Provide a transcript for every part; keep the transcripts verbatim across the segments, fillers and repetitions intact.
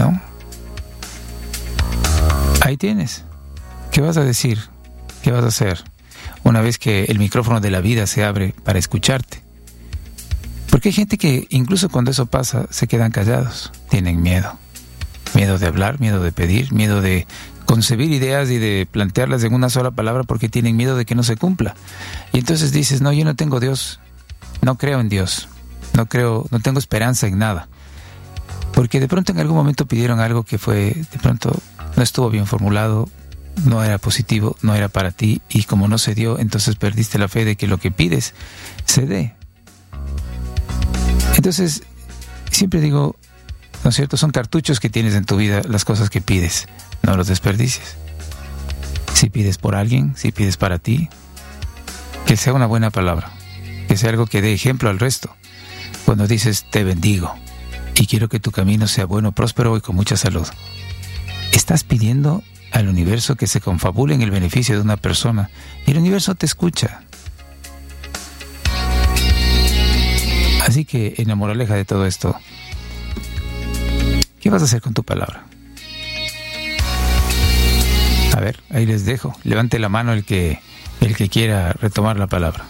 ¿no? Ahí tienes. ¿Qué vas a decir? ¿Qué vas a hacer una vez que el micrófono de la vida se abre para escucharte? Porque hay gente que incluso cuando eso pasa se quedan callados, tienen miedo. Miedo de hablar, miedo de pedir, miedo de concebir ideas y de plantearlas en una sola palabra porque tienen miedo de que no se cumpla. Y entonces dices, no, yo no tengo Dios, no creo en Dios, no creo, no tengo esperanza en nada. Porque de pronto en algún momento pidieron algo que fue, de pronto no estuvo bien formulado, no era positivo, no era para ti, y como no se dio, entonces perdiste la fe de que lo que pides se dé. Entonces, siempre digo, ¿no es cierto? Son cartuchos que tienes en tu vida, las cosas que pides, no los desperdicies. Si pides por alguien, si pides para ti, que sea una buena palabra, que sea algo que dé ejemplo al resto. Cuando dices, te bendigo, y quiero que tu camino sea bueno, próspero y con mucha salud, estás pidiendo al universo que se confabule en el beneficio de una persona, y el universo te escucha. Así que, en la moraleja de todo esto, ¿qué vas a hacer con tu palabra? A ver, ahí les dejo. Levante la mano el que, el que quiera retomar la palabra.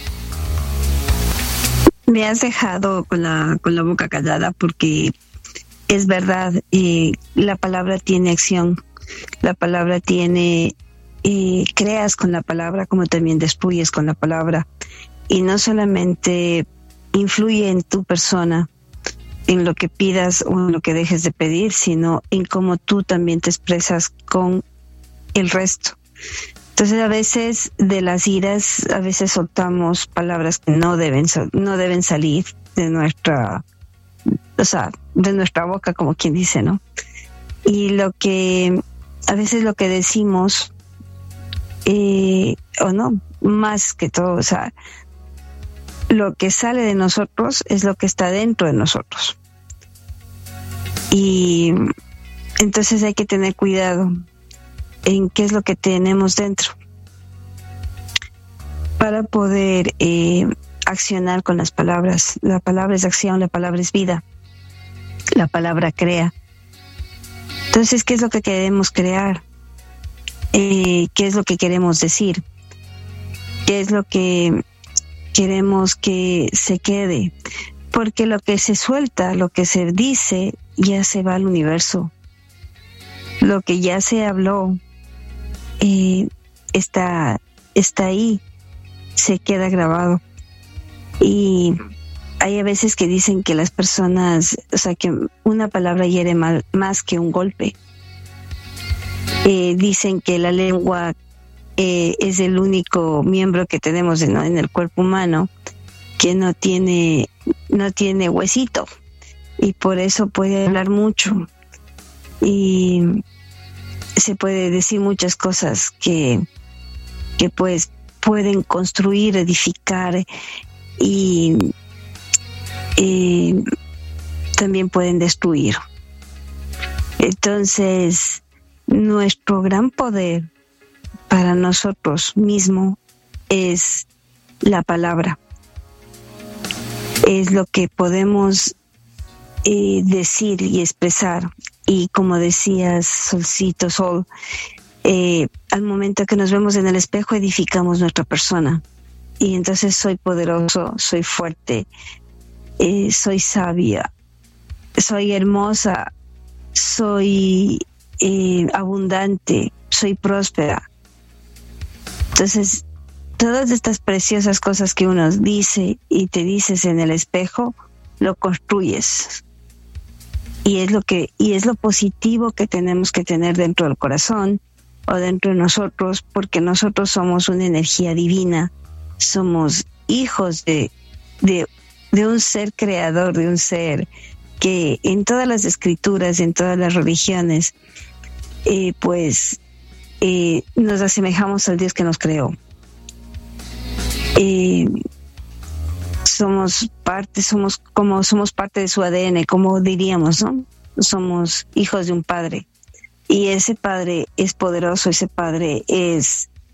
Me has dejado con la, con la boca callada porque es verdad, eh, la palabra tiene acción, la palabra tiene, eh, creas con la palabra como también destruyes con la palabra. Y no solamente influye en tu persona, en lo que pidas o en lo que dejes de pedir, sino en cómo tú también te expresas con el resto. Entonces, a veces de las iras, a veces soltamos palabras que no deben, no deben salir de nuestra, o sea, de nuestra boca, como quien dice, ¿no? Y lo que, a veces lo que decimos, eh, o no, más que todo, o sea, lo que sale de nosotros es lo que está dentro de nosotros. Y entonces hay que tener cuidado en qué es lo que tenemos dentro para poder eh, accionar con las palabras. La palabra es acción, la palabra es vida, la palabra crea. Entonces, ¿qué es lo que queremos crear? Eh, ¿Qué es lo que queremos decir? ¿Qué es lo que queremos que se quede? Porque lo que se suelta, lo que se dice, ya se va al universo. Lo que ya se habló eh, está, está ahí, se queda grabado. Y hay a veces que dicen que las personas, o sea, que una palabra hiere mal, más que un golpe. Eh, dicen que la lengua eh, es el único miembro que tenemos en, en el cuerpo humano que no tiene, no tiene huesito, y por eso puede hablar mucho y se puede decir muchas cosas que, que pues pueden construir, edificar y, y también pueden destruir. Entonces, nuestro gran poder para nosotros mismos es la palabra. Es lo que podemos eh, decir y expresar. Y como decías, Solcito, Sol, eh, al momento que nos vemos en el espejo edificamos nuestra persona. Y entonces soy poderoso, soy fuerte, eh, soy sabia, soy hermosa, soy eh, abundante, soy próspera. Entonces, todas estas preciosas cosas que uno dice y te dices en el espejo, lo construyes. Y es lo que, y es lo positivo que tenemos que tener dentro del corazón o dentro de nosotros, porque nosotros somos una energía divina, somos hijos de, de, de un ser creador, de un ser que en todas las escrituras, en todas las religiones, eh, pues eh, nos asemejamos al Dios que nos creó. Eh, somos parte, somos como somos parte de su A D N, como diríamos, ¿no? Somos hijos de un padre, y ese padre es poderoso, ese padre es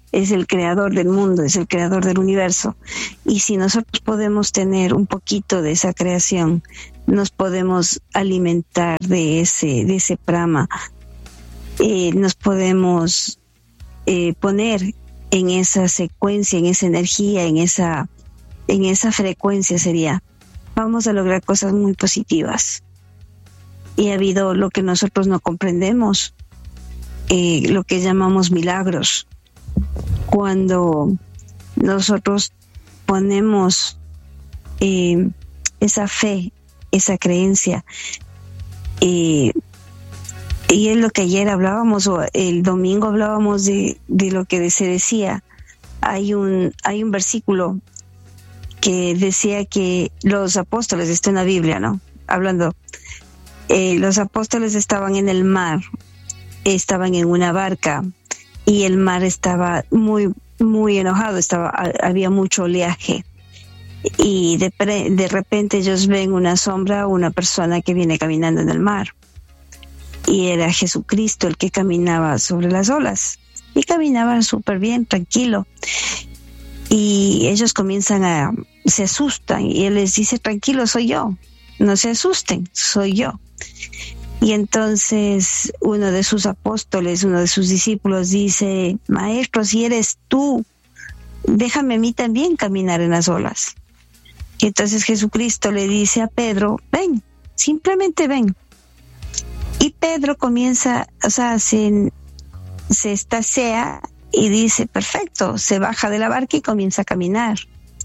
es el creador del mundo, es el creador del universo. Y si nosotros podemos tener un poquito de esa creación, nos podemos alimentar de ese, de ese prama, eh, nos podemos eh, poner en esa secuencia, en esa energía, en esa, en esa frecuencia sería, vamos a lograr cosas muy positivas. Y ha habido lo que nosotros no comprendemos, eh, lo que llamamos milagros. Cuando nosotros ponemos eh, esa fe, esa creencia, eh, y es lo que ayer hablábamos, o el domingo hablábamos de, de lo que se decía. Hay un, hay un versículo que decía que los apóstoles, está en la Biblia, ¿no? Hablando, eh, los apóstoles estaban en el mar, estaban en una barca, y el mar estaba muy, muy enojado, estaba, había mucho oleaje. Y de, pre, de repente ellos ven una sombra, una persona que viene caminando en el mar. Y era Jesucristo el que caminaba sobre las olas. Y caminaba súper bien, tranquilo. Y ellos comienzan a, se asustan. Y él les dice, tranquilo, soy yo. No se asusten, soy yo. Y entonces uno de sus apóstoles, uno de sus discípulos dice, maestro, si eres tú, déjame a mí también caminar en las olas. Y entonces Jesucristo le dice a Pedro, ven, simplemente ven. Y Pedro comienza, o sea, se, se estasea y dice, perfecto, se baja de la barca y comienza a caminar.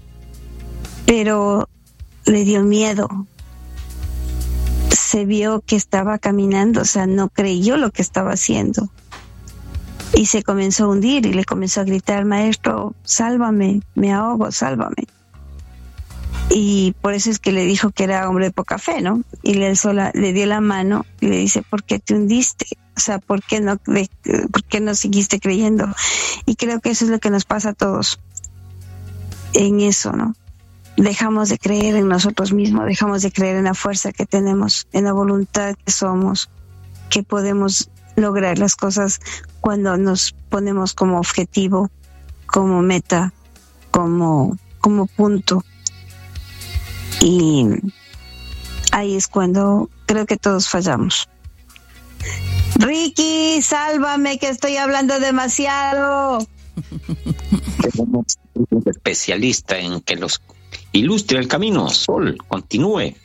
Pero le dio miedo. Se vio que estaba caminando, o sea, no creyó lo que estaba haciendo. Y se comenzó a hundir y le comenzó a gritar, maestro, sálvame, me ahogo, sálvame. Y por eso es que le dijo que era hombre de poca fe, ¿no? Y le, sola, le dio la mano y le dice, ¿por qué te hundiste? O sea, ¿por qué no, por qué no seguiste creyendo? Y creo que eso es lo que nos pasa a todos. En eso, ¿no? Dejamos de creer en nosotros mismos, dejamos de creer en la fuerza que tenemos, en la voluntad que somos, que podemos lograr las cosas cuando nos ponemos como objetivo, como meta, como, como punto. Y ahí es cuando creo que todos fallamos. Ricky, sálvame que estoy hablando demasiado. Tenemos un especialista en que los ilustre el camino. Sol, continúe.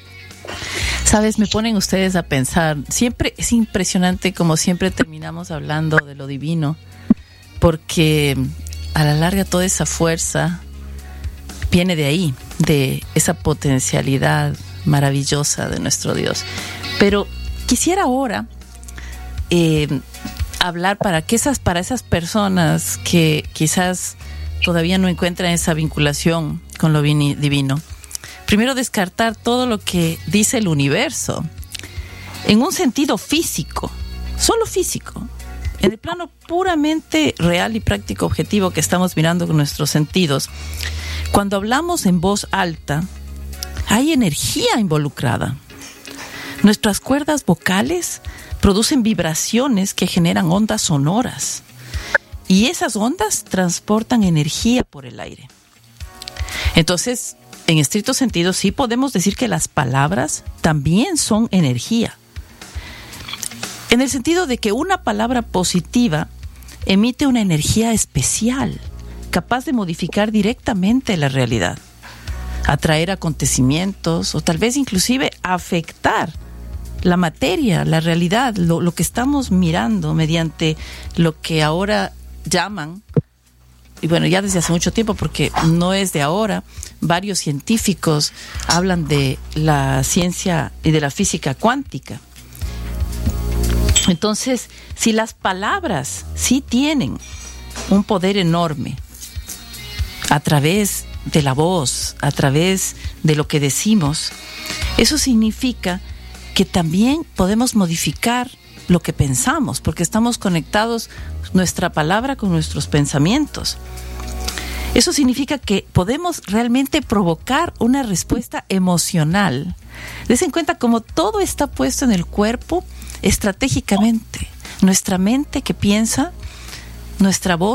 Sabes, me ponen ustedes a pensar. Siempre es impresionante como siempre terminamos hablando de lo divino, porque a la larga toda esa fuerza viene de ahí, de esa potencialidad maravillosa de nuestro Dios. Pero quisiera ahora eh, hablar para que esas, para esas personas que quizás todavía no encuentran esa vinculación con lo divino. Primero, descartar todo lo que dice el universo en un sentido físico, solo físico, en el plano puramente real y práctico objetivo que estamos mirando con nuestros sentidos. Cuando hablamos en voz alta, hay energía involucrada. Nuestras cuerdas vocales producen vibraciones que generan ondas sonoras. Y esas ondas transportan energía por el aire. Entonces, en estricto sentido, sí podemos decir que las palabras también son energía. En el sentido de que una palabra positiva emite una energía especial, capaz de modificar directamente la realidad, atraer acontecimientos o tal vez inclusive afectar la materia, la realidad, lo, lo que estamos mirando mediante lo que ahora llaman, y bueno, ya desde hace mucho tiempo, porque no es de ahora, varios científicos hablan de la ciencia y de la física cuántica. Entonces, si las palabras sí tienen un poder enorme a través de la voz, a través de lo que decimos, eso significa que también podemos modificar lo que pensamos, porque estamos conectados nuestra palabra con nuestros pensamientos. Eso significa que podemos realmente provocar una respuesta emocional. Des en cuenta como todo está puesto en el cuerpo estratégicamente. Nuestra mente que piensa, nuestra voz que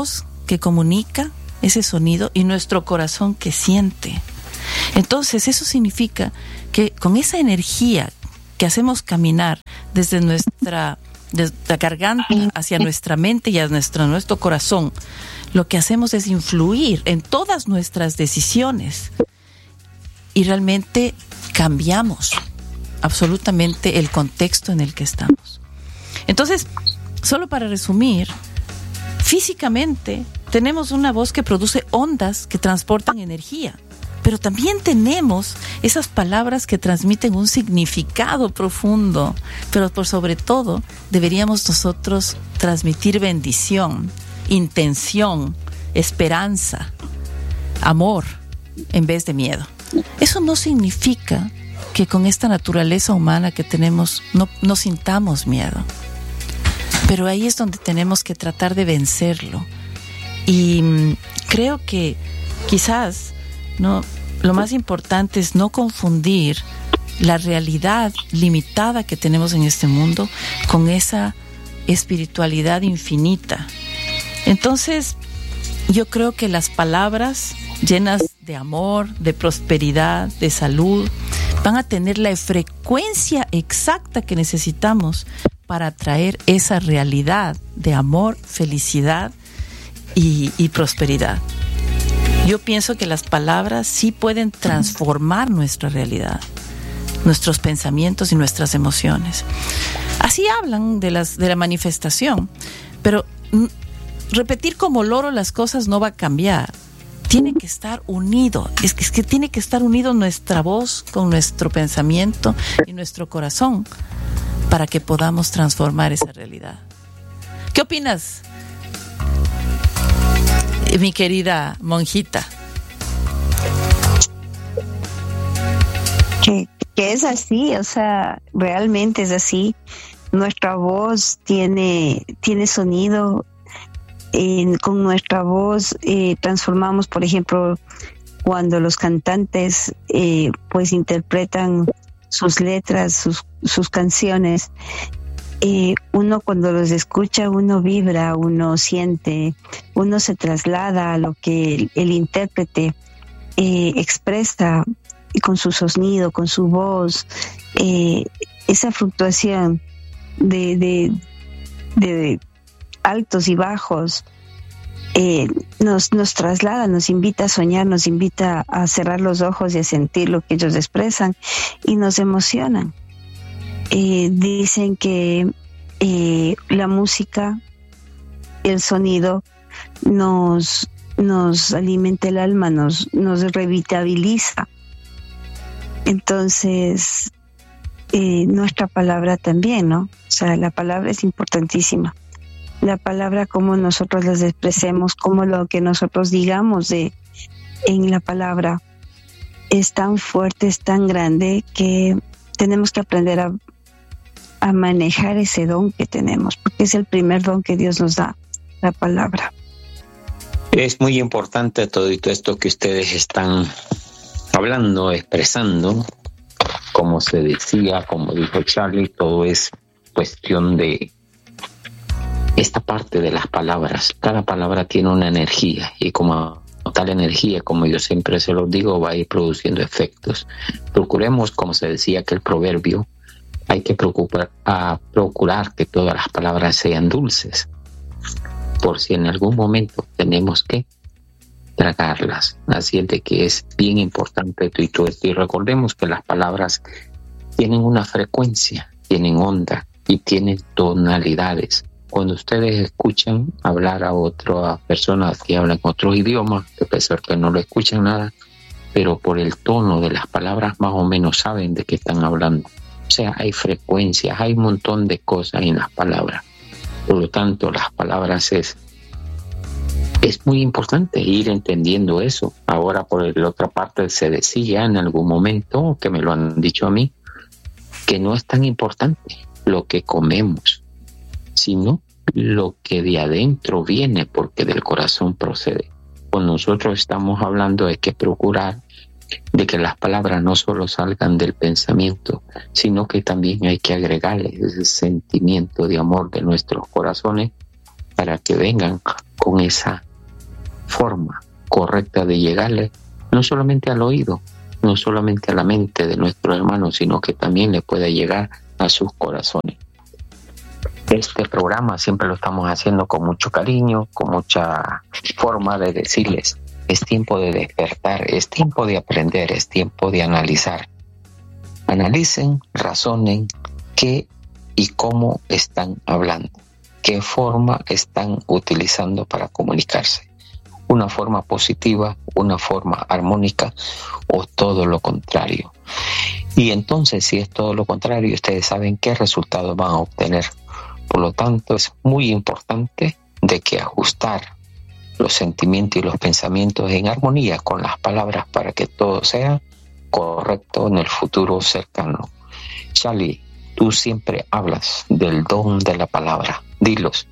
que comunica ese sonido y nuestro corazón que siente. Entonces eso significa que con esa energía que hacemos caminar desde nuestra, desde la garganta hacia nuestra mente y a nuestro, nuestro corazón, lo que hacemos es influir en todas nuestras decisiones y realmente cambiamos absolutamente el contexto en el que estamos. Entonces, solo para resumir, físicamente tenemos una voz que produce ondas que transportan energía, pero también tenemos esas palabras que transmiten un significado profundo, pero por sobre todo deberíamos nosotros transmitir bendición, intención, esperanza, amor, en vez de miedo. Eso no significa que con esta naturaleza humana que tenemos no, no sintamos miedo, pero ahí es donde tenemos que tratar de vencerlo. Y mmm, creo que quizás no, lo más importante es no confundir la realidad limitada que tenemos en este mundo con esa espiritualidad infinita. Entonces, yo creo que las palabras llenas de amor, de prosperidad, de salud, van a tener la frecuencia exacta que necesitamos para atraer esa realidad de amor, felicidad y, y prosperidad. Yo pienso que las palabras sí pueden transformar nuestra realidad, nuestros pensamientos y nuestras emociones. Así hablan de las de la manifestación, pero m- repetir como loro las cosas no va a cambiar. Tiene que estar unido, es que, es que tiene que estar unido nuestra voz con nuestro pensamiento y nuestro corazón para que podamos transformar esa realidad. ¿Qué opinas, mi querida monjita? Que, que es así, o sea, realmente es así. Nuestra voz tiene, tiene sonido. Eh, con nuestra voz eh, transformamos, por ejemplo, cuando los cantantes eh, pues interpretan sus letras, sus, sus canciones. Eh, uno cuando los escucha, uno vibra, uno siente, uno se traslada a lo que el, el intérprete eh, expresa con su sonido, con su voz, eh, esa fluctuación de, de, de altos y bajos eh, nos, nos traslada, nos invita a soñar, nos invita a cerrar los ojos y a sentir lo que ellos expresan y nos emocionan. Eh, dicen que eh, la música, el sonido nos, nos alimenta el alma, nos, nos revitaliza. Entonces, eh, nuestra palabra también, ¿no? O sea, la palabra es importantísima. La palabra, cómo nosotros las expresemos, cómo lo que nosotros digamos de, en la palabra es tan fuerte, es tan grande que tenemos que aprender a, a manejar ese don que tenemos, porque es el primer don que Dios nos da, la palabra. Es muy importante todo esto que ustedes están hablando, expresando, como se decía, como dijo Charlie, todo es cuestión de esta parte de las palabras. Cada palabra tiene una energía y como tal energía, como yo siempre se los digo, va a ir produciendo efectos. Procuremos, como se decía aquel proverbio, hay que preocupar, a procurar que todas las palabras sean dulces, por si en algún momento tenemos que tragarlas. Así es de que es bien importante todo esto. Y recordemos que las palabras tienen una frecuencia, tienen onda y tienen tonalidades. Cuando ustedes escuchan hablar a otras personas que hablan otros idiomas, a pesar que no lo escuchan nada, pero por el tono de las palabras más o menos saben de qué están hablando. O sea, hay frecuencias, hay un montón de cosas en las palabras. Por lo tanto, las palabras es, es muy importante ir entendiendo eso. Ahora, por la otra parte, se decía en algún momento, que me lo han dicho a mí, que no es tan importante lo que comemos, sino lo que de adentro viene, porque del corazón procede. Cuando nosotros estamos hablando hay que procurar de que las palabras no solo salgan del pensamiento, sino que también hay que agregarle ese sentimiento de amor de nuestros corazones para que vengan con esa forma correcta de llegarle no solamente al oído, no solamente a la mente de nuestros hermanos, sino que también le pueda llegar a sus corazones. Este programa siempre lo estamos haciendo con mucho cariño, con mucha forma de decirles, es tiempo de despertar, es tiempo de aprender, es tiempo de analizar. Analicen, razonen qué y cómo están hablando, qué forma están utilizando para comunicarse. Una forma positiva, una forma armónica o todo lo contrario. Y entonces, si es todo lo contrario, ustedes saben qué resultados van a obtener. Por lo tanto, es muy importante de que ajustar los sentimientos y los pensamientos en armonía con las palabras para que todo sea correcto en el futuro cercano. Charlie, tú siempre hablas del don de la palabra. Dilos.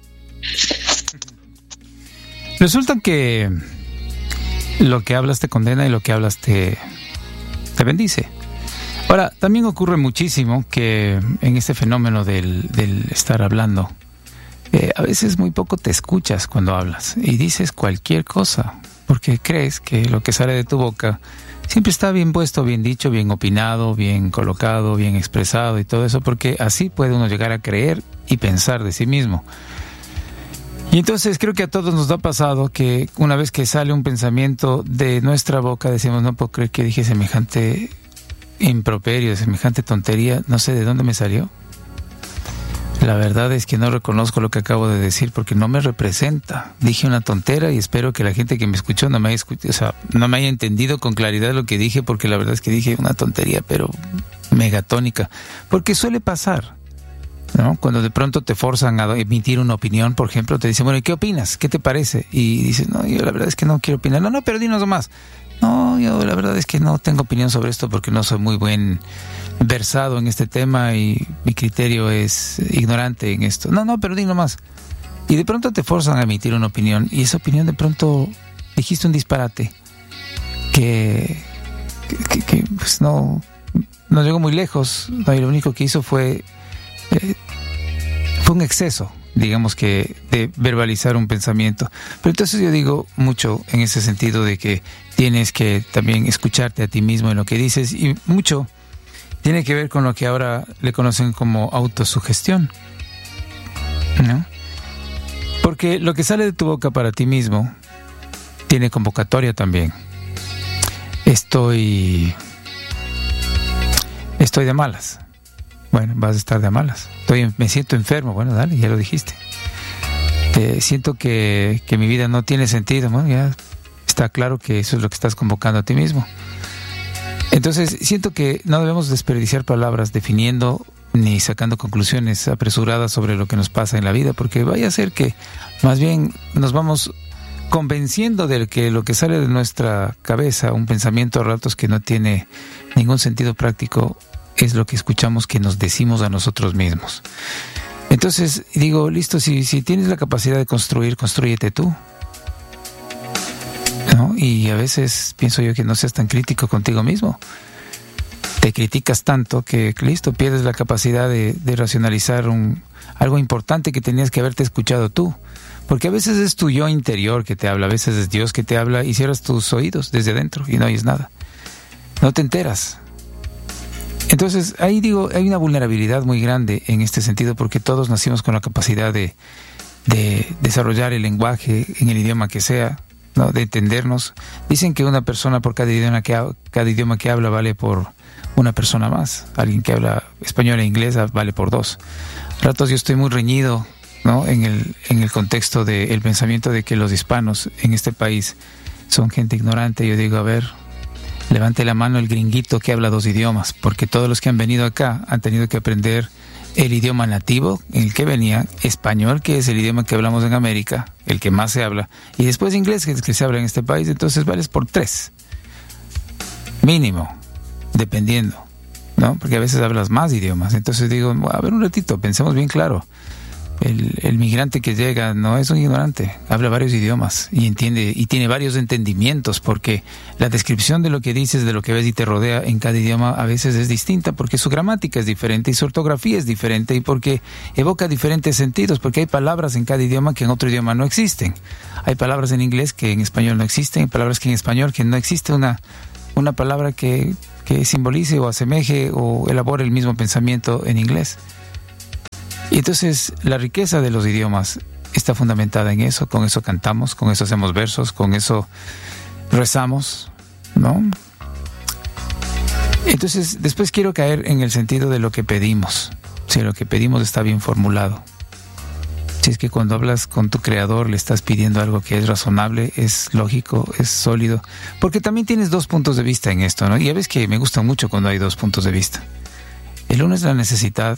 Resulta que lo que hablas te condena y lo que hablas te, te bendice. Ahora, también ocurre muchísimo que en este fenómeno del, del estar hablando, eh, a veces muy poco te escuchas cuando hablas y dices cualquier cosa, porque crees que lo que sale de tu boca siempre está bien puesto, bien dicho, bien opinado, bien colocado, bien expresado y todo eso, porque así puede uno llegar a creer y pensar de sí mismo. Y entonces creo que a todos nos ha pasado que una vez que sale un pensamiento de nuestra boca decimos, no puedo creer que dije semejante improperio, semejante tontería, no sé de dónde me salió. La verdad es que no reconozco lo que acabo de decir porque no me representa. Dije una tontera y espero que la gente que me escuchó no me haya escuchado, o sea, no me haya entendido con claridad lo que dije, porque la verdad es que dije una tontería, pero megatónica. Porque suele pasar, ¿no? Cuando de pronto te forzan a emitir una opinión, por ejemplo, te dicen, bueno, ¿y qué opinas? ¿Qué te parece? Y dices, no, yo la verdad es que no quiero opinar. No, no, pero dinos más. No, yo la verdad es que no tengo opinión sobre esto porque no soy muy buen versado en este tema y mi criterio es ignorante en esto. No, no, pero dinos más. Y de pronto te forzan a emitir una opinión y esa opinión de pronto dijiste un disparate que, que, que, que pues no, no llegó muy lejos, no, y lo único que hizo fue eh, fue un exceso, digamos, que de verbalizar un pensamiento. Pero entonces yo digo mucho en ese sentido de que tienes que también escucharte a ti mismo en lo que dices, y mucho tiene que ver con lo que ahora le conocen como autosugestión, ¿no? Porque lo que sale de tu boca para ti mismo tiene convocatoria también. Estoy estoy de malas. Bueno, vas a estar de malas. Estoy, me siento enfermo. Bueno, dale, ya lo dijiste. Eh, siento que, que mi vida no tiene sentido. Bueno, ya está claro que eso es lo que estás convocando a ti mismo. Entonces, siento que no debemos desperdiciar palabras definiendo ni sacando conclusiones apresuradas sobre lo que nos pasa en la vida, porque vaya a ser que más bien nos vamos convenciendo de que lo que sale de nuestra cabeza, un pensamiento a ratos que no tiene ningún sentido práctico, es lo que escuchamos que nos decimos a nosotros mismos. Entonces digo, listo, si, si tienes la capacidad de construir, constrúyete tú, ¿no? Y a veces pienso yo que no seas tan crítico contigo mismo. Te criticas tanto que, listo, pierdes la capacidad de, de racionalizar un, algo importante que tenías que haberte escuchado tú. Porque a veces es tu yo interior que te habla, a veces es Dios que te habla y cierras tus oídos desde adentro y no oyes nada. No te enteras. Entonces, ahí digo, hay una vulnerabilidad muy grande en este sentido, porque todos nacimos con la capacidad de, de desarrollar el lenguaje en el idioma que sea, ¿no? De entendernos. Dicen que una persona por cada idioma que, cada idioma que habla vale por una persona más. Alguien que habla español e inglés vale por dos. A ratos yo estoy muy reñido, ¿no? En el, en el contexto del pensamiento de que los hispanos en este país son gente ignorante. Yo digo, a ver, levante la mano el gringuito que habla dos idiomas, porque todos los que han venido acá han tenido que aprender el idioma nativo en el que venían, español, que es el idioma que hablamos en América, el que más se habla, y después inglés, que es el que se habla en este país. Entonces vales por tres, mínimo, dependiendo, ¿no? Porque a veces hablas más idiomas. Entonces digo, a ver un ratito, pensemos bien claro. El, el migrante que llega no es un ignorante, habla varios idiomas y entiende y tiene varios entendimientos, porque la descripción de lo que dices, de lo que ves y te rodea en cada idioma a veces es distinta, porque su gramática es diferente y su ortografía es diferente y porque evoca diferentes sentidos, porque hay palabras en cada idioma que en otro idioma no existen. Hay palabras en inglés que en español no existen, hay palabras que en español que no existe una, una palabra que, que simbolice o asemeje o elabore el mismo pensamiento en inglés. Y entonces la riqueza de los idiomas está fundamentada en eso, con eso cantamos, con eso hacemos versos, con eso rezamos, ¿no? Entonces después quiero caer en el sentido de lo que pedimos, si lo que pedimos está bien formulado. Si es que cuando hablas con tu creador le estás pidiendo algo que es razonable, es lógico, es sólido, porque también tienes dos puntos de vista en esto, ¿no? Y ya ves que me gusta mucho cuando hay dos puntos de vista. El uno es la necesidad,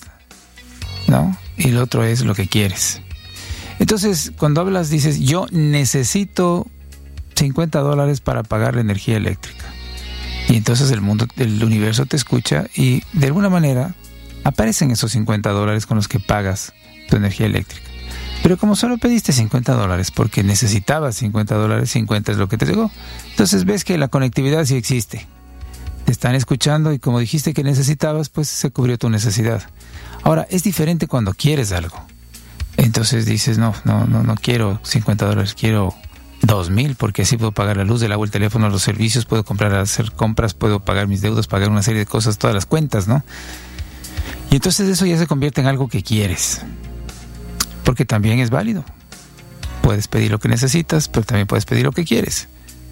¿no? Y el otro es lo que quieres. Entonces, cuando hablas, dices, yo necesito cincuenta dólares para pagar la energía eléctrica. Y entonces el mundo, el universo te escucha y de alguna manera aparecen esos cincuenta dólares con los que pagas tu energía eléctrica. Pero como solo pediste cincuenta dólares porque necesitabas cincuenta dólares, cincuenta es lo que te llegó. Entonces ves que la conectividad sí existe. Te están escuchando y como dijiste que necesitabas, pues se cubrió tu necesidad. Ahora, es diferente cuando quieres algo. Entonces dices, no, no, no, no quiero cincuenta dólares, quiero dos mil, porque así puedo pagar la luz, el agua, el teléfono, los servicios, puedo comprar, hacer compras, puedo pagar mis deudas, pagar una serie de cosas, todas las cuentas, ¿no? Y entonces eso ya se convierte en algo que quieres. Porque también es válido. Puedes pedir lo que necesitas, pero también puedes pedir lo que quieres.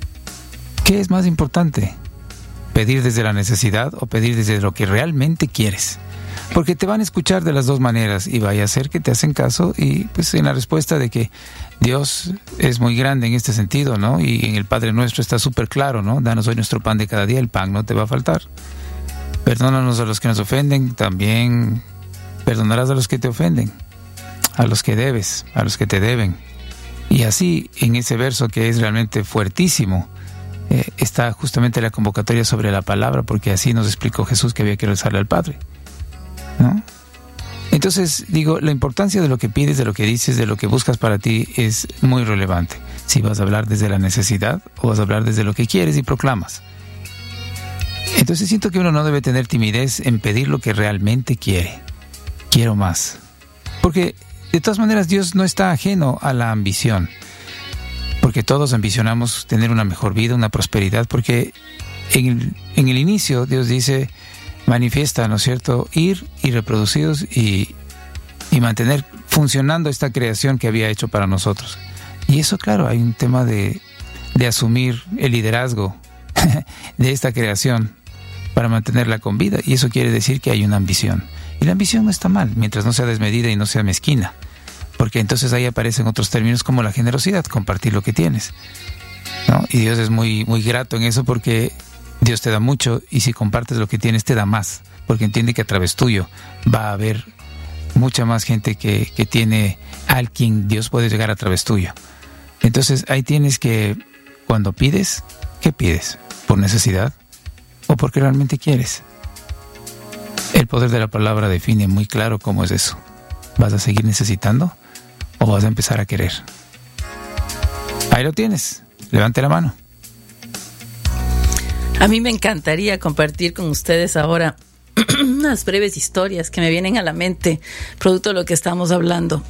¿Qué es más importante? ¿Pedir desde la necesidad o pedir desde lo que realmente quieres? Porque te van a escuchar de las dos maneras y vaya a ser que te hacen caso y pues en la respuesta de que Dios es muy grande en este sentido, ¿no? Y en el Padre Nuestro está súper claro, ¿no? Danos hoy nuestro pan de cada día, el pan no te va a faltar. Perdónanos a los que nos ofenden, también perdonarás a los que te ofenden, a los que debes, a los que te deben. Y así en ese verso que es realmente fuertísimo, eh, está justamente la convocatoria sobre la palabra, porque así nos explicó Jesús que había que rezarle al Padre, ¿no? Entonces, digo, la importancia de lo que pides, de lo que dices, de lo que buscas para ti es muy relevante. Si vas a hablar desde la necesidad o vas a hablar desde lo que quieres y proclamas. Entonces siento que uno no debe tener timidez en pedir lo que realmente quiere. Quiero más. Porque de todas maneras Dios no está ajeno a la ambición. Porque todos ambicionamos tener una mejor vida, una prosperidad, porque en el, en el inicio Dios dice, manifiesta, ¿no es cierto?, ir y reproducidos y, y mantener funcionando esta creación que había hecho para nosotros. Y eso, claro, hay un tema de, de asumir el liderazgo de esta creación para mantenerla con vida, y eso quiere decir que hay una ambición. Y la ambición no está mal, mientras no sea desmedida y no sea mezquina, porque entonces ahí aparecen otros términos como la generosidad, compartir lo que tienes, ¿no? Y Dios es muy, muy grato en eso, porque Dios te da mucho y si compartes lo que tienes te da más, porque entiende que a través tuyo va a haber mucha más gente que, que tiene al quien Dios puede llegar a través tuyo. Entonces ahí tienes que, cuando pides, ¿qué pides? ¿Por necesidad o porque realmente quieres? El poder de la palabra define muy claro cómo es eso. ¿Vas a seguir necesitando o vas a empezar a querer? Ahí lo tienes. Levante la mano. A mí me encantaría compartir con ustedes ahora unas breves historias que me vienen a la mente, producto de lo que estamos hablando.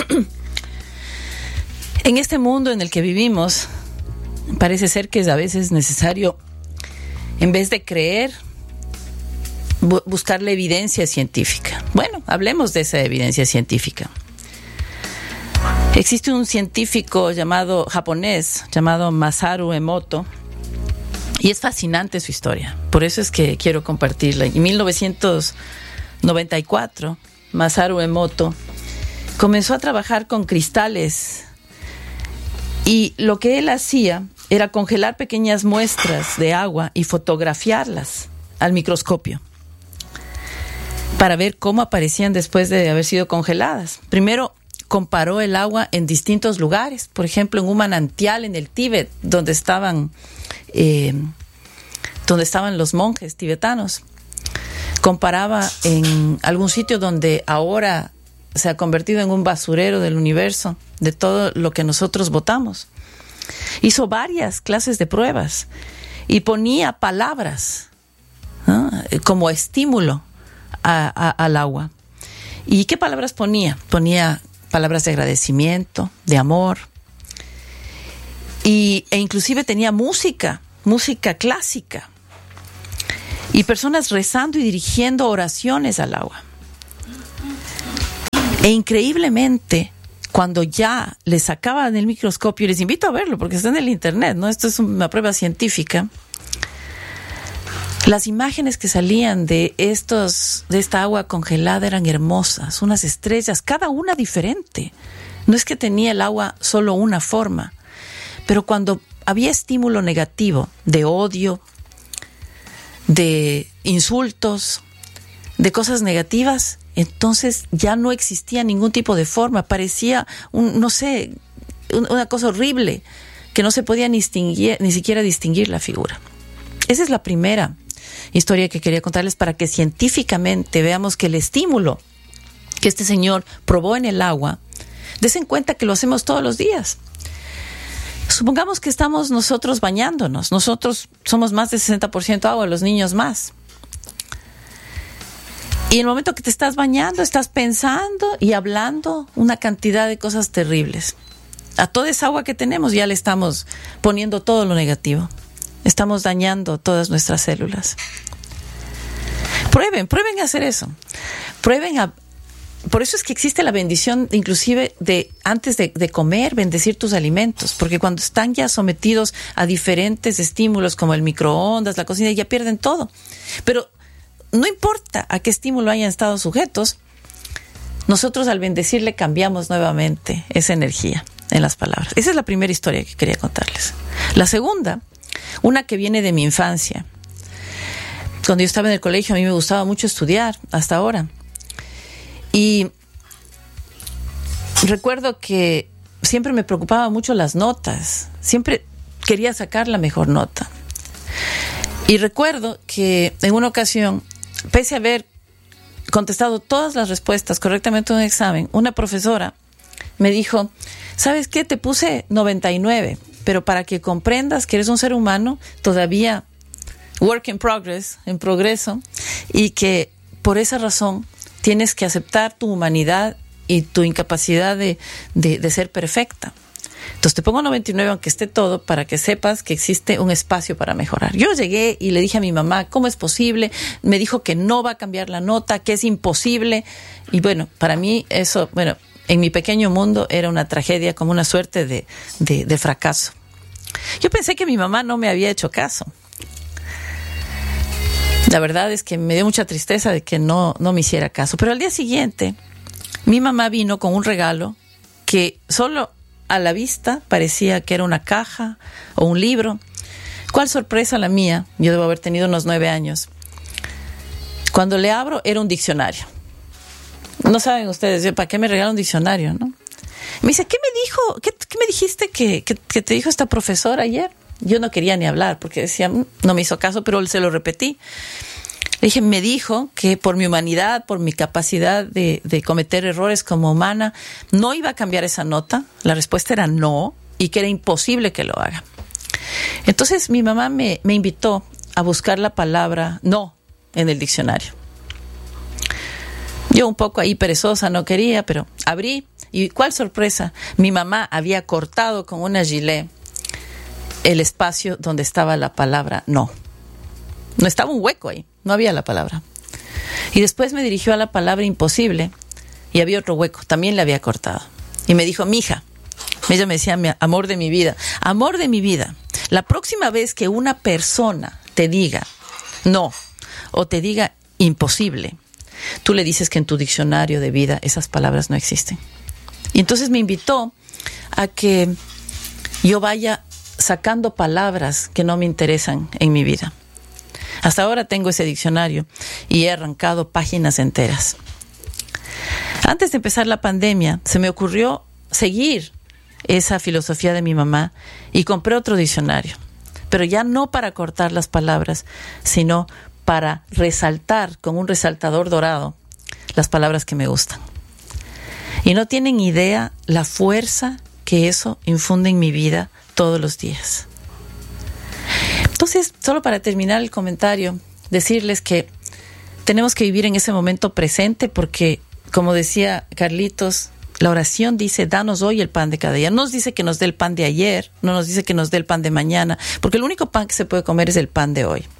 En este mundo en el que vivimos, parece ser que es a veces necesario, en vez de creer, bu- buscar la evidencia científica. Bueno, hablemos de esa evidencia científica. Existe un científico llamado japonés, llamado Masaru Emoto, y es fascinante su historia. Por eso es que quiero compartirla. En mil novecientos noventa y cuatro, Masaru Emoto comenzó a trabajar con cristales y lo que él hacía era congelar pequeñas muestras de agua y fotografiarlas al microscopio para ver cómo aparecían después de haber sido congeladas. Primero comparó el agua en distintos lugares, por ejemplo, en un manantial en el Tíbet, donde estaban, eh, donde estaban los monjes tibetanos. Comparaba en algún sitio donde ahora se ha convertido en un basurero del universo, de todo lo que nosotros votamos. Hizo varias clases de pruebas y ponía palabras, ¿no?, como estímulo a, a, al agua. ¿Y qué palabras ponía? Ponía palabras de agradecimiento, de amor, y, e inclusive tenía música, música clásica, y personas rezando y dirigiendo oraciones al agua. E increíblemente, cuando ya le sacaban el microscopio, y les invito a verlo porque está en el internet, ¿no? Esto es una prueba científica. Las imágenes que salían de estos, de esta agua congelada eran hermosas, unas estrellas, cada una diferente. No es que tenía el agua solo una forma, pero cuando había estímulo negativo, de odio, de insultos, de cosas negativas, entonces ya no existía ningún tipo de forma, parecía, un, no sé, un, una cosa horrible, que no se podía ni, distinguir, ni siquiera distinguir la figura. Esa es la primera historia que quería contarles para que científicamente veamos que el estímulo que este señor probó en el agua, desen cuenta que lo hacemos todos los días. Supongamos que estamos nosotros bañándonos, nosotros somos más de sesenta por ciento agua, los niños más. Y en el momento que te estás bañando, estás pensando y hablando una cantidad de cosas terribles. A toda esa agua que tenemos ya le estamos poniendo todo lo negativo. Estamos dañando todas nuestras células. Prueben, prueben a hacer eso. Prueben a... Por eso es que existe la bendición, inclusive, de antes de, de comer, bendecir tus alimentos. Porque cuando están ya sometidos a diferentes estímulos, como el microondas, la cocina, ya pierden todo. Pero no importa a qué estímulo hayan estado sujetos, nosotros al bendecirle cambiamos nuevamente esa energía en las palabras. Esa es la primera historia que quería contarles. La segunda, una que viene de mi infancia. Cuando yo estaba en el colegio, a mí me gustaba mucho estudiar, hasta ahora. Y recuerdo que siempre me preocupaban mucho las notas. Siempre quería sacar la mejor nota. Y recuerdo que en una ocasión, pese a haber contestado todas las respuestas correctamente en un examen, una profesora me dijo, ¿sabes qué? Te puse noventa y nueve, pero para que comprendas que eres un ser humano todavía work in progress, en progreso, y que por esa razón tienes que aceptar tu humanidad y tu incapacidad de, de, de ser perfecta. Entonces te pongo noventa y nueve aunque esté todo, para que sepas que existe un espacio para mejorar. Yo llegué y le dije a mi mamá, ¿cómo es posible? Me dijo que no va a cambiar la nota, que es imposible. Y bueno, para mí eso, bueno, en mi pequeño mundo era una tragedia, como una suerte de, de, de fracaso. Yo pensé que mi mamá no me había hecho caso. La verdad es que me dio mucha tristeza de que no, no me hiciera caso. Pero al día siguiente, mi mamá vino con un regalo que solo a la vista parecía que era una caja o un libro. ¿Cuál sorpresa la mía? Yo debo haber tenido unos nueve años. Cuando le abro, era un diccionario. No saben ustedes, ¿para qué me regala un diccionario, no? Me dice, ¿qué me dijo? ¿Qué, qué me dijiste que, que, que te dijo esta profesora ayer? Yo no quería ni hablar porque decía, no me hizo caso, pero se lo repetí. Le dije, me dijo que por mi humanidad, por mi capacidad de, de cometer errores como humana, no iba a cambiar esa nota. La respuesta era no, y que era imposible que lo haga. Entonces mi mamá me, me invitó a buscar la palabra no en el diccionario. Yo un poco ahí perezosa, no quería, pero abrí, y ¿cuál sorpresa? Mi mamá había cortado con una gilet el espacio donde estaba la palabra no. No estaba un hueco ahí, no había la palabra. Y después me dirigió a la palabra imposible y había otro hueco, también le había cortado. Y me dijo, mija, ella me decía, amor de mi vida, amor de mi vida, la próxima vez que una persona te diga no o te diga imposible, tú le dices que en tu diccionario de vida esas palabras no existen. Y entonces me invitó a que yo vaya sacando palabras que no me interesan en mi vida. Hasta ahora tengo ese diccionario y he arrancado páginas enteras. Antes de empezar la pandemia, se me ocurrió seguir esa filosofía de mi mamá y compré otro diccionario, pero ya no para cortar las palabras, sino para resaltar con un resaltador dorado las palabras que me gustan. Y no tienen idea la fuerza que eso infunde en mi vida todos los días. Entonces, solo para terminar el comentario, decirles que tenemos que vivir en ese momento presente porque, como decía Carlitos, la oración dice, danos hoy el pan de cada día. No nos dice que nos dé el pan de ayer, no nos dice que nos dé el pan de mañana, porque el único pan que se puede comer es el pan de hoy.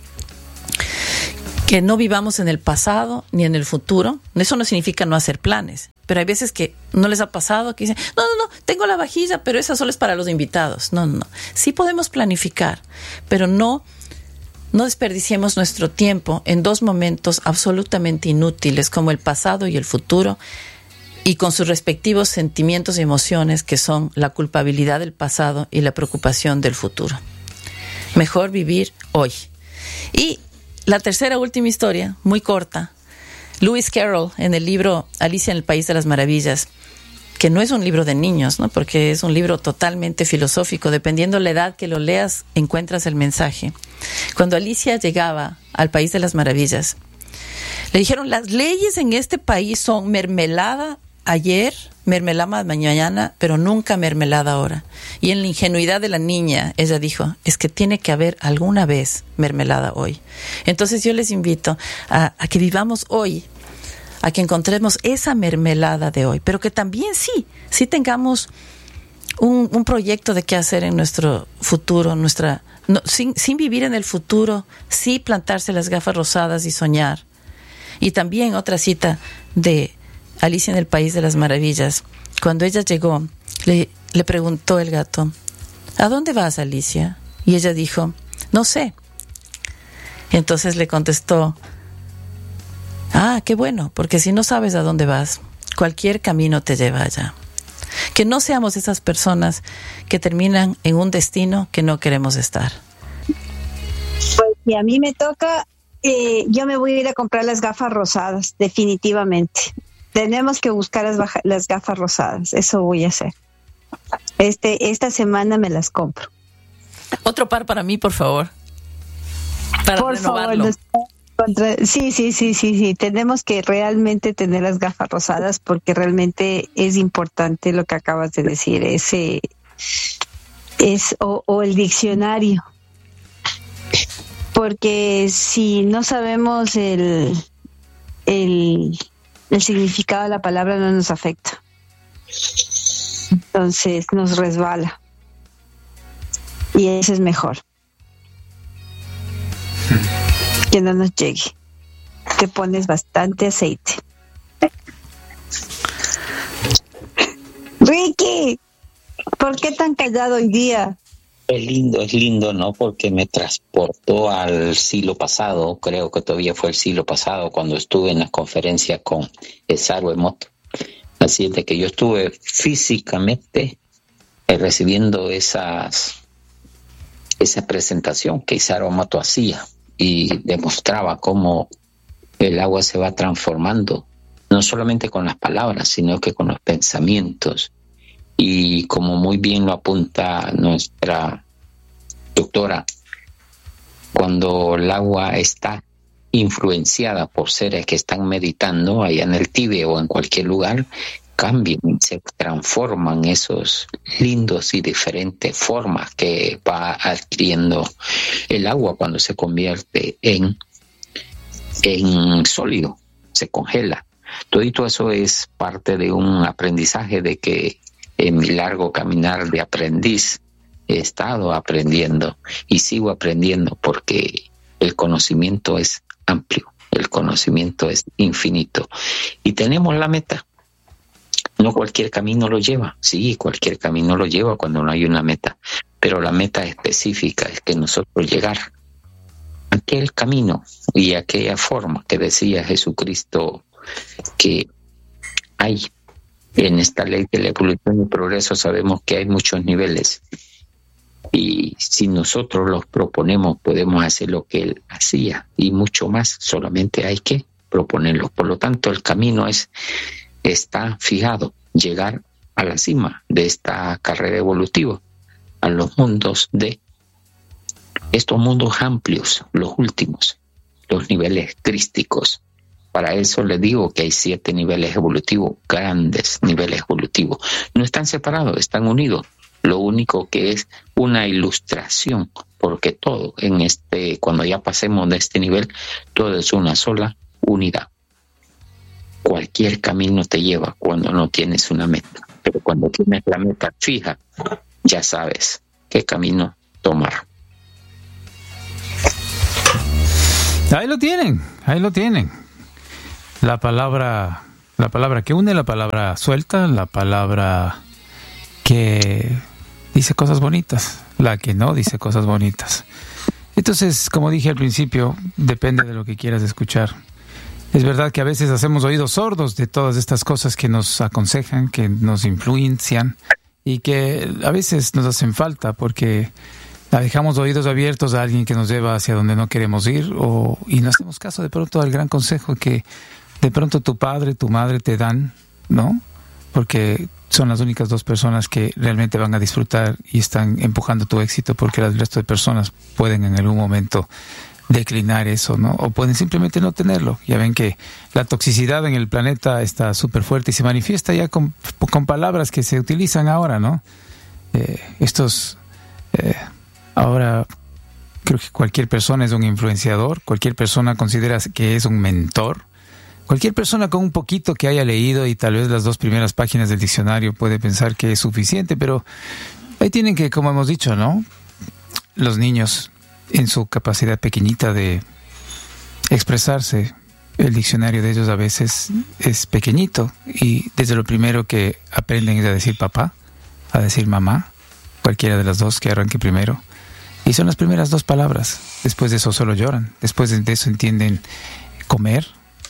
Que no vivamos en el pasado ni en el futuro. Eso no significa no hacer planes. Pero hay veces que no les ha pasado que dicen, no, no, no, tengo la vajilla, pero esa solo es para los invitados. No, no, no. Sí podemos planificar, pero no, no desperdiciemos nuestro tiempo en dos momentos absolutamente inútiles como el pasado y el futuro, y con sus respectivos sentimientos y emociones que son la culpabilidad del pasado y la preocupación del futuro. Mejor vivir hoy. Y la tercera última historia, muy corta, Lewis Carroll en el libro Alicia en el País de las Maravillas, que no es un libro de niños, ¿no? Porque es un libro totalmente filosófico, dependiendo de la edad que lo leas, encuentras el mensaje. Cuando Alicia llegaba al País de las Maravillas, le dijeron, las leyes en este país son mermelada ayer, mermelada mañana, pero nunca mermelada ahora. Y en la ingenuidad de la niña, ella dijo, es que tiene que haber alguna vez mermelada hoy. Entonces yo les invito a, a que vivamos hoy, a que encontremos esa mermelada de hoy, pero que también sí, sí tengamos un, un proyecto de qué hacer en nuestro futuro, nuestra, no, sin, sin vivir en el futuro, sí plantarse las gafas rosadas y soñar. Y también otra cita de Alicia en el País de las Maravillas. Cuando ella llegó, le, le preguntó el gato, ¿a dónde vas, Alicia? Y ella dijo, no sé. Y entonces le contestó, ah, qué bueno, porque si no sabes a dónde vas, cualquier camino te lleva allá. Que no seamos esas personas que terminan en un destino que no queremos estar. Pues si a mí me toca, eh, yo me voy a ir a comprar las gafas rosadas, definitivamente. Tenemos que buscar las, baja, las gafas rosadas. Eso voy a hacer. Este, esta semana me las compro. Otro par para mí, por favor. Para por renovarlo. Favor, contra... Sí, sí, sí, sí, sí. Tenemos que realmente tener las gafas rosadas porque realmente es importante lo que acabas de decir. Ese es o, o el diccionario. Porque si no sabemos el el el significado de la palabra no nos afecta. Entonces nos resbala. Y eso es mejor. Que no nos llegue. Te pones bastante aceite. Ricky, ¿por qué tan callado hoy día? Es lindo, es lindo, ¿no? Porque me transportó al siglo pasado, creo que todavía fue el siglo pasado, cuando estuve en la conferencia con Isaru Emoto. Así es de que yo estuve físicamente eh, recibiendo esas, esa presentación que Isaru Emoto hacía y demostraba cómo el agua se va transformando, no solamente con las palabras, sino que con los pensamientos. Y como muy bien lo apunta nuestra doctora, cuando el agua está influenciada por seres que están meditando allá en el Tíbet o en cualquier lugar, cambian, se transforman esos lindos y diferentes formas que va adquiriendo el agua cuando se convierte en, en sólido, se congela. Todo eso es parte de un aprendizaje de que en mi largo caminar de aprendiz he estado aprendiendo y sigo aprendiendo porque el conocimiento es amplio, el conocimiento es infinito y tenemos la meta. No cualquier camino lo lleva, sí, cualquier camino lo lleva cuando no hay una meta, pero la meta específica es que nosotros llegar a aquel camino y aquella forma que decía Jesucristo que hay. En esta ley de la evolución y progreso sabemos que hay muchos niveles y si nosotros los proponemos podemos hacer lo que él hacía y mucho más, solamente hay que proponerlo. Por lo tanto, el camino es está fijado, llegar a la cima de esta carrera evolutiva, a los mundos de estos mundos amplios, los últimos, los niveles crísticos, Para eso les digo que hay siete niveles evolutivos, grandes niveles evolutivos. No están separados, están unidos. Lo único que es una ilustración, porque todo en este, cuando ya pasemos de este nivel, todo es una sola unidad. Cualquier camino te lleva cuando no tienes una meta, pero cuando tienes la meta fija, ya sabes qué camino tomar. Ahí lo tienen, ahí lo tienen. La palabra, la palabra que une, la palabra suelta, la palabra que dice cosas bonitas, la que no dice cosas bonitas. Entonces, como dije al principio, depende de lo que quieras escuchar. Es verdad que a veces hacemos oídos sordos de todas estas cosas que nos aconsejan, que nos influencian y que a veces nos hacen falta porque la dejamos oídos abiertos a alguien que nos lleva hacia donde no queremos ir o, y no hacemos caso de pronto al gran consejo que de pronto tu padre, tu madre te dan, ¿no? Porque son las únicas dos personas que realmente van a disfrutar y están empujando tu éxito, porque el resto de personas pueden en algún momento declinar eso, ¿no? O pueden simplemente no tenerlo. Ya ven que la toxicidad en el planeta está súper fuerte y se manifiesta ya con, con palabras que se utilizan ahora, ¿no? Eh, estos... Eh, ahora creo que cualquier persona es un influenciador, cualquier persona considera que es un mentor. Cualquier persona con un poquito que haya leído y tal vez las dos primeras páginas del diccionario puede pensar que es suficiente, pero ahí tienen que, como hemos dicho, ¿no? Los niños, en su capacidad pequeñita de expresarse, el diccionario de ellos a veces es pequeñito y desde lo primero que aprenden es a decir papá, a decir mamá, cualquiera de las dos que arranque primero. Y son las primeras dos palabras. Después de eso solo lloran. Después de eso entienden comer,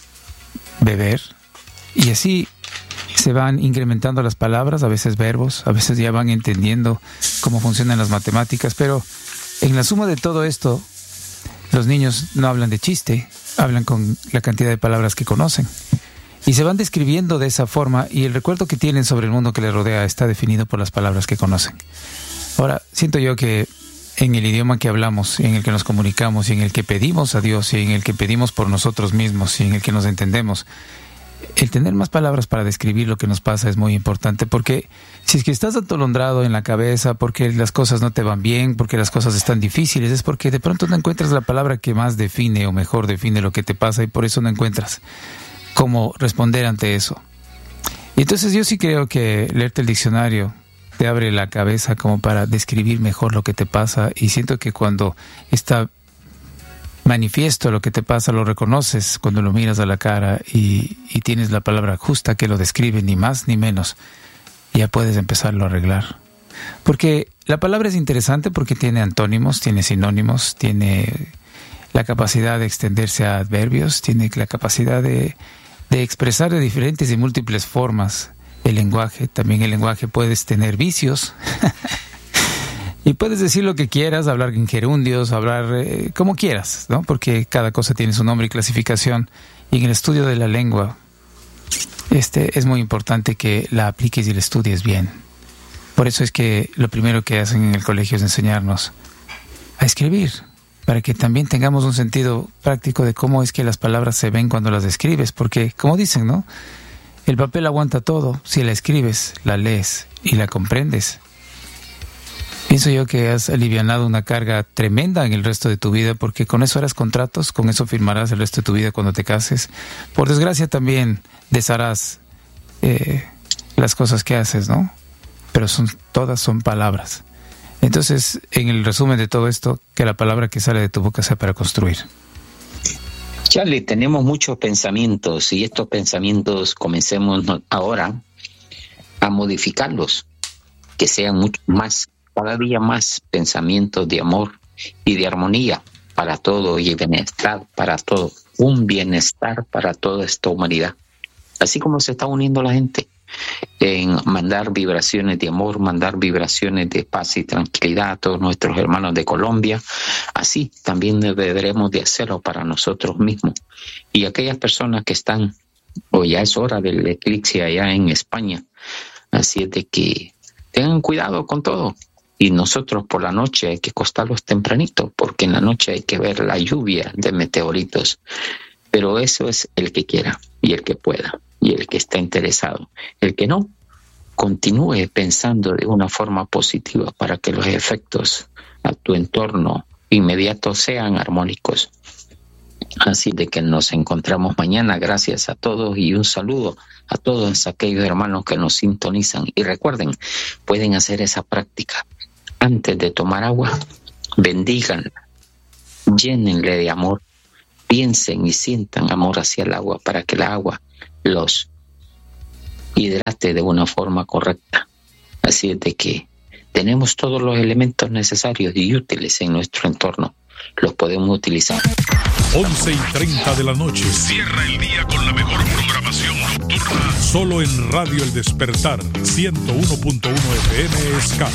beber, y así se van incrementando las palabras, a veces verbos, a veces ya van entendiendo cómo funcionan las matemáticas, pero en la suma de todo esto, los niños no hablan de chiste, hablan con la cantidad de palabras que conocen, y se van describiendo de esa forma, y el recuerdo que tienen sobre el mundo que les rodea está definido por las palabras que conocen. Ahora, siento yo que en el idioma que hablamos, en el que nos comunicamos, y en el que pedimos a Dios, y en el que pedimos por nosotros mismos, y en el que nos entendemos, el tener más palabras para describir lo que nos pasa es muy importante, porque si es que estás atolondrado en la cabeza, porque las cosas no te van bien, porque las cosas están difíciles, es porque de pronto no encuentras la palabra que más define o mejor define lo que te pasa, y por eso no encuentras cómo responder ante eso. Y entonces yo sí creo que leerte el diccionario te abre la cabeza como para describir mejor lo que te pasa, y siento que cuando está manifiesto lo que te pasa, lo reconoces cuando lo miras a la cara y, y tienes la palabra justa que lo describe, ni más ni menos, ya puedes empezarlo a arreglar. Porque la palabra es interesante porque tiene antónimos, tiene sinónimos, tiene la capacidad de extenderse a adverbios, tiene la capacidad de, de expresar de diferentes y múltiples formas el lenguaje. También el lenguaje puedes tener vicios y puedes decir lo que quieras, hablar en gerundios, hablar eh, como quieras, ¿no? Porque cada cosa tiene su nombre y clasificación, y en el estudio de la lengua este es muy importante que la apliques y la estudies bien. Por eso es que lo primero que hacen en el colegio es enseñarnos a escribir, para que también tengamos un sentido práctico de cómo es que las palabras se ven cuando las escribes, porque como dicen, ¿no? El papel aguanta todo. Si la escribes, la lees y la comprendes, pienso yo que has alivianado una carga tremenda en el resto de tu vida, porque con eso harás contratos, con eso firmarás el resto de tu vida cuando te cases. Por desgracia también desharás eh, las cosas que haces, ¿no? Pero son todas son palabras. Entonces, en el resumen de todo esto, que la palabra que sale de tu boca sea para construir. Charlie, tenemos muchos pensamientos, y estos pensamientos comencemos ahora a modificarlos, que sean mucho más, cada día más pensamientos de amor y de armonía para todo, y bienestar para todo, un bienestar para toda esta humanidad. Así como se está uniendo la gente en mandar vibraciones de amor, mandar vibraciones de paz y tranquilidad a todos nuestros hermanos de Colombia, así también deberemos de hacerlo para nosotros mismos. Y aquellas personas que están, o ya es hora del eclipse allá en España, así es de que tengan cuidado con todo. Y nosotros por la noche hay que acostarlos tempranito, porque en la noche hay que ver la lluvia de meteoritos. Pero eso es el que quiera y el que pueda y el que está interesado. El que no, continúe pensando de una forma positiva para que los efectos a tu entorno inmediato sean armónicos. Así de que nos encontramos mañana. Gracias a todos y un saludo a todos aquellos hermanos que nos sintonizan. Y recuerden, pueden hacer esa práctica. Antes de tomar agua, bendíganla, llénenle de amor, piensen y sientan amor hacia el agua para que el agua los hidrate de una forma correcta. Así es de que tenemos todos los elementos necesarios y útiles en nuestro entorno. Los podemos utilizar. once y treinta de la noche. Cierra el día con la mejor programación nocturna. Solo en Radio El Despertar, ciento uno punto uno F M Ska.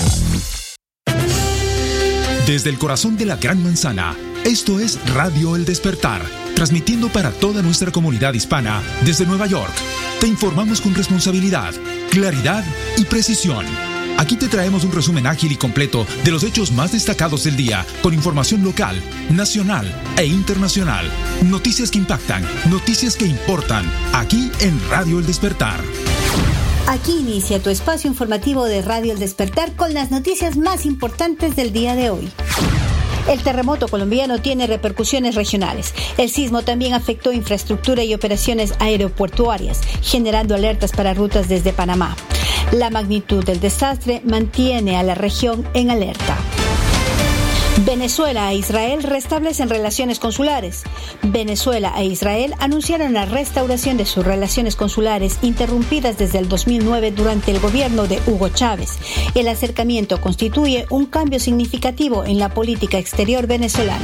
Desde el corazón de la Gran Manzana, esto es Radio El Despertar, transmitiendo para toda nuestra comunidad hispana desde Nueva York. Te informamos con responsabilidad, claridad y precisión. Aquí te traemos un resumen ágil y completo de los hechos más destacados del día, con información local, nacional e internacional. Noticias que impactan, noticias que importan, aquí en Radio El Despertar. Aquí inicia tu espacio informativo de Radio El Despertar con las noticias más importantes del día de hoy. El terremoto colombiano tiene repercusiones regionales. El sismo también afectó infraestructura y operaciones aeroportuarias, generando alertas para rutas desde Panamá. La magnitud del desastre mantiene a la región en alerta. Venezuela e Israel restablecen relaciones consulares. Venezuela e Israel anunciaron la restauración de sus relaciones consulares interrumpidas desde el dos mil nueve durante el gobierno de Hugo Chávez. El acercamiento constituye un cambio significativo en la política exterior venezolana.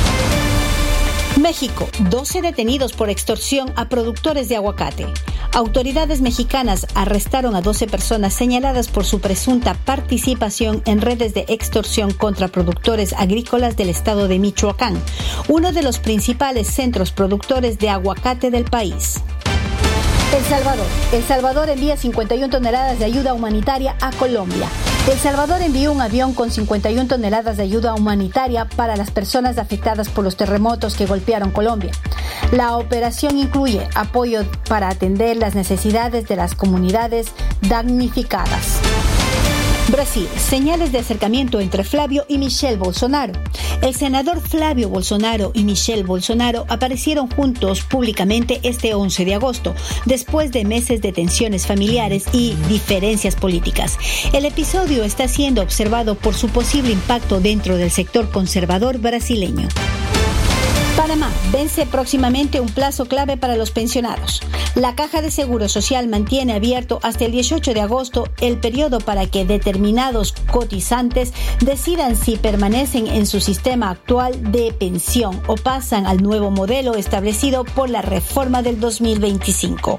México, doce detenidos por extorsión a productores de aguacate. Autoridades mexicanas arrestaron a doce personas señaladas por su presunta participación en redes de extorsión contra productores agrícolas del estado de Michoacán, uno de los principales centros productores de aguacate del país. El Salvador. El Salvador envía cincuenta y una toneladas de ayuda humanitaria a Colombia. El Salvador envió un avión con cincuenta y una toneladas de ayuda humanitaria para las personas afectadas por los terremotos que golpearon Colombia. La operación incluye apoyo para atender las necesidades de las comunidades damnificadas. Brasil, señales de acercamiento entre Flavio y Michelle Bolsonaro. El senador Flavio Bolsonaro y Michelle Bolsonaro aparecieron juntos públicamente este once de agosto, después de meses de tensiones familiares y diferencias políticas. El episodio está siendo observado por su posible impacto dentro del sector conservador brasileño. Panamá vence próximamente un plazo clave para los pensionados. La Caja de Seguro Social mantiene abierto hasta el dieciocho de agosto el periodo para que determinados cotizantes decidan si permanecen en su sistema actual de pensión o pasan al nuevo modelo establecido por la reforma del dos mil veinticinco.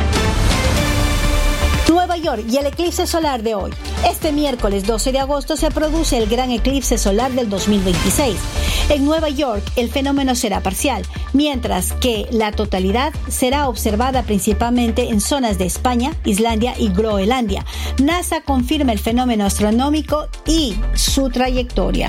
Nueva York y el eclipse solar de hoy. Este miércoles doce de agosto se produce el gran eclipse solar del dos mil veintiséis. En Nueva York el fenómeno será parcial, mientras que la totalidad será observada principalmente en zonas de España, Islandia y Groenlandia. NASA confirma el fenómeno astronómico y su trayectoria.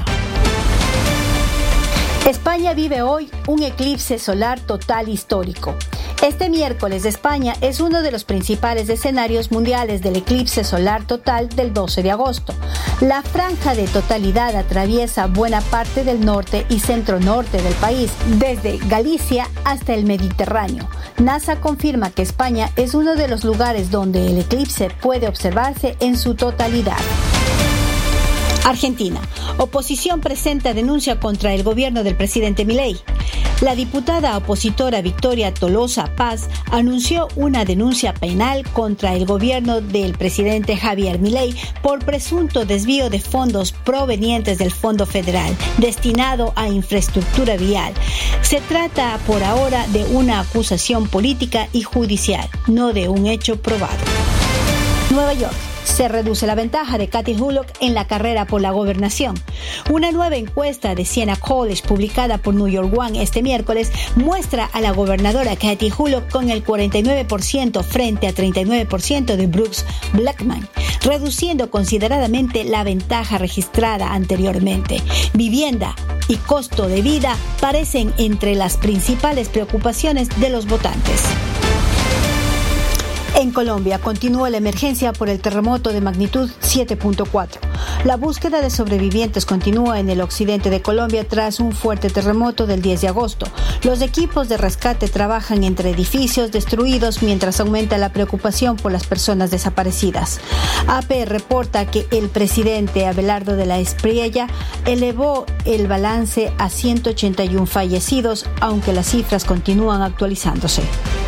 España vive hoy un eclipse solar total histórico. Este miércoles España es uno de los principales escenarios mundiales del eclipse solar total del doce de agosto. La franja de totalidad atraviesa buena parte del norte y centro-norte del país, desde Galicia hasta el Mediterráneo. NASA confirma que España es uno de los lugares donde el eclipse puede observarse en su totalidad. Argentina. Oposición presenta denuncia contra el gobierno del presidente Milei. La diputada opositora Victoria Tolosa Paz anunció una denuncia penal contra el gobierno del presidente Javier Milei por presunto desvío de fondos provenientes del Fondo Federal destinado a infraestructura vial. Se trata por ahora de una acusación política y judicial, no de un hecho probado. Nueva York. Se reduce la ventaja de Kathy Hullock en la carrera por la gobernación. Una nueva encuesta de Siena College publicada por New York One este miércoles muestra a la gobernadora Kathy Hullock con el cuarenta y nueve por ciento frente a treinta y nueve por ciento de Brooks Blackman, reduciendo consideradamente la ventaja registrada anteriormente. Vivienda. y costo de vida parecen entre las principales preocupaciones de los votantes. En Colombia continúa la emergencia por el terremoto de magnitud siete punto cuatro. La búsqueda de sobrevivientes continúa en el occidente de Colombia tras un fuerte terremoto del diez de agosto. Los equipos de rescate trabajan entre edificios destruidos mientras aumenta la preocupación por las personas desaparecidas. A P reporta que el presidente Abelardo de la Espriella elevó el balance a ciento ochenta y uno fallecidos, aunque las cifras continúan actualizándose.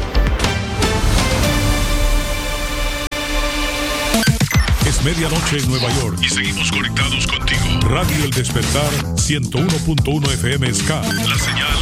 Es medianoche en Nueva York y seguimos conectados contigo. Radio El Despertar ciento uno punto uno F M Ska. La señal